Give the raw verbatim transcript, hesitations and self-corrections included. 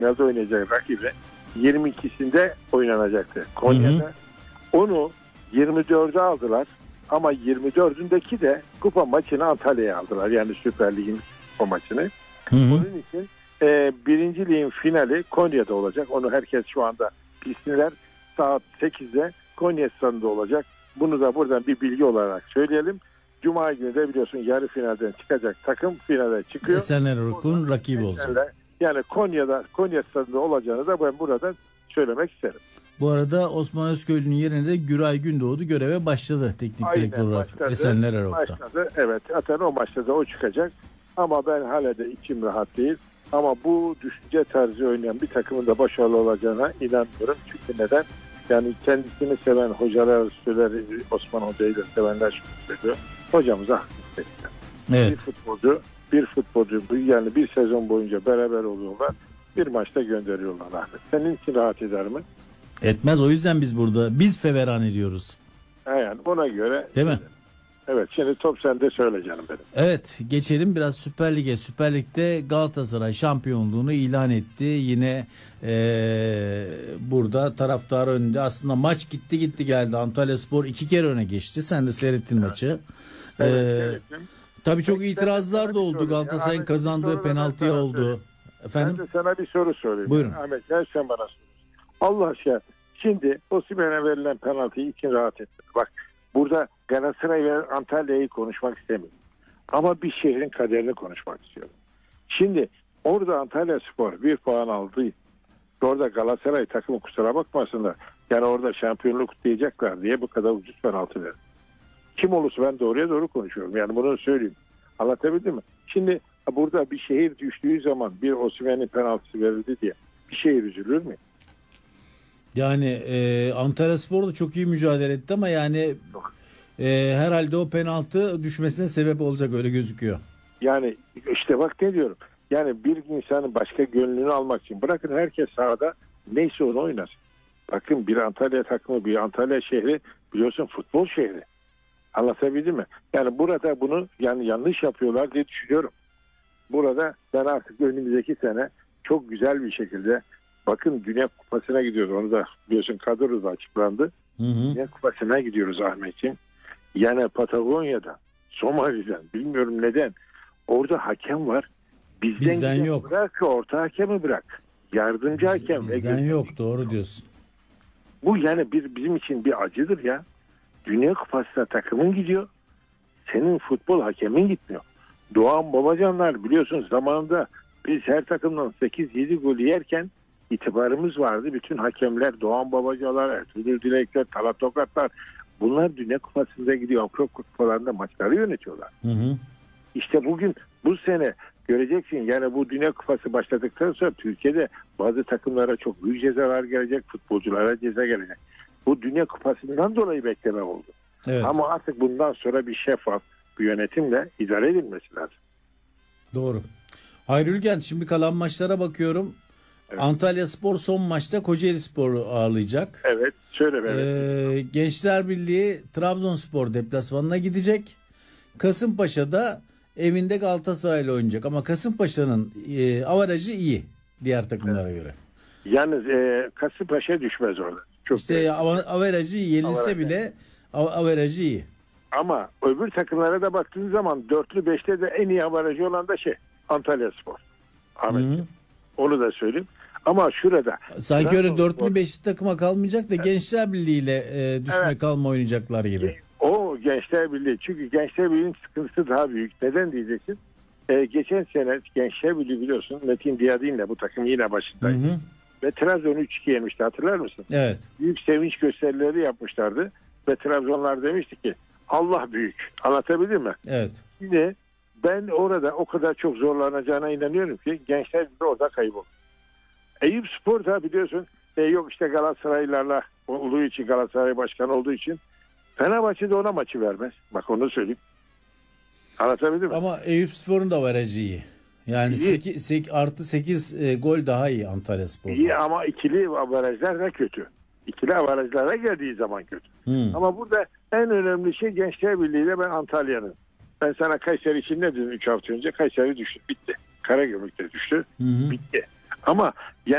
finalde oynayacak rakibi yirmi ikisinde oynanacaktı Konya'da. Hı hı. Onu yirmi dörde aldılar ama yirmi dördündeki de kupa maçını Antalya'ya aldılar. Yani Süper Lig'in kupa maçını. Hı hı. Onun için e, birinci ligin finali Konya'da olacak. Onu herkes şu anda bilsinler. Saat sekizde Konya stadında olacak. Bunu da buradan bir bilgi olarak söyleyelim. Cuma günü de biliyorsun yarı finalden çıkacak takım finale çıkıyor. Esenyurt'un rakibi olacak. Yani Konya'da Konya stadında olacağını da ben buradan söylemek isterim. Bu arada Osman Özköylü'nün yerine de Güray Gündoğdu göreve başladı teknik Aynen, direktör olarak Esenler Erok'ta. Başladı. Evet, zaten o maçta da o çıkacak. Ama ben hala da içim rahat değil. Ama bu düşünce tarzı oynayan bir takımın da başarılı olacağına inanmıyorum. Çünkü neden? Yani kendisini seven hocalar söyler, Osman Hoca'yı da sevenler şunu söylüyor. Hocamıza haksızlık etti. Evet. Bir futbolcu, bir futbolcu yani bir sezon boyunca beraber oluyorlar. Bir maçta gönderiyorlar Ahmet. Senin için rahat eder mi? Etmez, o yüzden biz burada biz feveran ediyoruz. Yani ona göre. Değil mi? Evet, şimdi top sende, söyle canım benim. Evet, geçelim biraz Süper Lig'e. Süper Lig'de Galatasaray şampiyonluğunu ilan etti. Yine ee, burada taraftar önünde, aslında maç gitti gitti geldi. Antalyaspor iki kere öne geçti. Sen de seyrettin evet. maçı. Evet, ee, tabii çok Peki, itirazlar da oldu. Galatasaray'ın kazandığı penaltıya oldu. Efendim? Ben de sana bir soru sorayım. Buyurun. Ahmet, gel sen bana sor. Allah aşkına. Şimdi Osimhen'e verilen penaltıyı için rahat ettim. Bak, burada Galatasaray ve Antalya'yı konuşmak istemiyorum. Ama bir şehrin kaderini konuşmak istiyorum. Şimdi orada Antalyaspor bir puan aldı. Orada Galatasaray takımı kusura bakmasınlar. Yani orada şampiyonluk kutlayacaklar diye bu kadar ucuz penaltı verdi. Kim olursa ben doğruya doğru konuşuyorum. Yani bunu söyleyeyim. Anlatabildim mi? Şimdi burada bir şehir düştüğü zaman bir Osimhen'in penaltısı verildi diye bir şehir üzülür mü? Yani e, Antalyaspor da çok iyi mücadele etti ama yani e, herhalde o penaltı düşmesine sebep olacak, öyle gözüküyor. Yani işte bak ne diyorum. Yani bir insanın başka gönlünü almak için bırakın herkes sahada neyse onu oynasın. Bakın bir Antalya takımı, bir Antalya şehri biliyorsun futbol şehri. Anlatabildim mi? Yani burada bunu yani yanlış yapıyorlar diye düşünüyorum. Burada ben artık önümüzdeki sene çok güzel bir şekilde, bakın Dünya Kupası'na gidiyoruz. Onu da biliyorsun kadro da açıklandı. Hı hı. Dünya Kupası'na gidiyoruz Ahmetciğim. Yani Patagonya'da, Somali'den, bilmiyorum neden. Orada hakem var. Bizden, Bizden yok. Bırak orta hakemi bırak. Yardımcı Biz, hakem. Bizden ve yok, doğru diyorsun. Bu yani bir, bizim için bir acıdır ya. Dünya Kupası'na takımın gidiyor. Senin futbol hakemin gitmiyor. Doğan Babacanlar biliyorsunuz zamanında biz her takımdan sekiz yedi gol yerken itibarımız vardı. Bütün hakemler, Doğan Babacalar, Ertuğrul Dilekler, Talat Tokatlar, bunlar Dünya Kupası'nda gidiyor. Avrupa Kupalarında maçları yönetiyorlar. Hı hı. İşte bugün bu sene göreceksin, yani bu Dünya Kupası başladıktan sonra Türkiye'de bazı takımlara çok büyük cezalar gelecek, futbolculara ceza gelecek. Bu Dünya Kupası'ndan dolayı bekleme oldu. Evet. Ama artık bundan sonra bir şeffaf bir yönetimle idare edilmesi lazım. Doğru. Hayri Ülgen, şimdi kalan maçlara bakıyorum. Evet. Antalyaspor son maçta Kocaelispor'u ağırlayacak. Evet, şöyle evet. Ee, Gençler Birliği Trabzonspor deplasmanına gidecek. Kasımpaşa'da evinde Galatasaray'la oynayacak ama Kasımpaşa'nın e, avarajı iyi diğer takımlara evet. göre. Yalnız e, Kasımpaşa düşmez orada. Çok işte av- avarajı yenilse avarajı. bile av- avarajı iyi. Ama öbür takımlara da baktığınız zaman dörtlü beşte de en iyi avarajı olan da şey Antalyaspor. Ahmetciğim. Onu da söyleyeyim. Ama şurada sanki öyle dörtlü beşli takıma kalmayacak da evet. Gençler Birliği ile e, düşme evet. kalma oynayacaklar gibi. O Gençler Birliği. Çünkü Gençler Birliği'nin sıkıntısı daha büyük. Neden diyeceksin? Ee, geçen sene Gençler Birliği biliyorsun Metin Diyadin'le bu takım yine başındaydı. Hı hı. Ve Trabzon'u üç iki yemişti, hatırlar mısın? Evet. Büyük sevinç gösterileri yapmışlardı. Ve Trabzonlar demişti ki Allah büyük. Anlatabildim mi? Evet. Yine ben orada o kadar çok zorlanacağına inanıyorum ki Gençler Birliği orada kayboldu. Eyüpspor da biliyorsun e, yok işte Galatasaraylarla olduğu için, Galatasaray başkanı olduğu için Fenerbahçe'de ona maçı vermez. Bak onu söyleyeyim. Anlatabildim mi? Ama Eyüpspor'un da avarajı iyi. Yani sekiz, sekiz, artı sekiz e, gol daha iyi Antalyaspor'da. İyi ama ikili avarajlar da kötü. İkili avarajlara geldiği zaman kötü. Hmm. Ama burada en önemli şey Gençler Birliği ile ben Antalya'nın. Ben sana Kayseri için ne dedim üç hafta önce? Kayseri düştü. Bitti. Karagümrük'te düştü. Hmm. Bitti. Ama yani